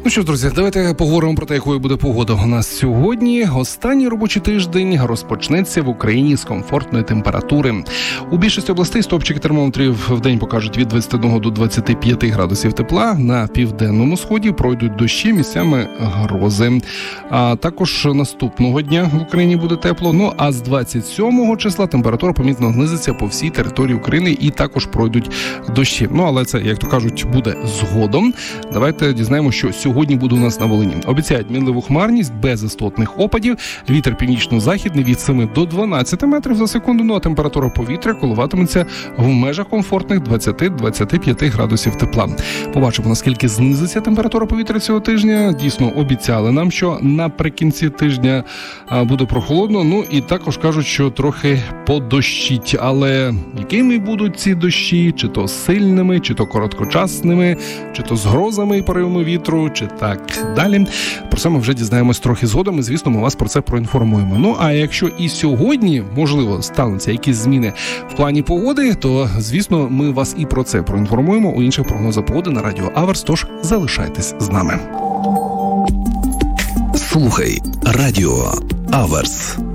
Ну що ж, друзі, давайте поговоримо про те, якою буде погода у нас сьогодні. Останній робочий тиждень розпочнеться в Україні з комфортної температури. У більшості областей стовпчики термометрів в день покажуть від 21 до 25 градусів тепла. На південному сході пройдуть дощі, місцями грози. А також наступного дня в Україні буде тепло. Ну, а з 27 числа температура помітно знизиться по всій території України і також пройдуть дощі. Ну, але це, як то кажуть, буде згодом. Давайте дізнаємося, що сьогодні буде у нас на Волині. Обіцяють мінливу хмарність, без істотних опадів, вітер північно-західний від 7 до 12 метрів за секунду, ну а температура повітря коливатиметься в межах комфортних 20-25 градусів тепла. Побачимо, наскільки знизиться температура повітря цього тижня. Дійсно, обіцяли нам, що наприкінці тижня буде прохолодно, ну і також кажуть, що трохи подощить. Але якими будуть ці дощі? Чи то сильними, чи то короткочасними, чи то з грозами і поривами вітру, чи так далі. Про це ми вже дізнаємось трохи згодом і, звісно, ми вас про це проінформуємо. Ну, а якщо і сьогодні, можливо, стануться якісь зміни в плані погоди, то, звісно, ми вас і про це проінформуємо у інших прогнозах погоди на Радіо Аверс, тож залишайтесь з нами. Слухай Радіо Аверс.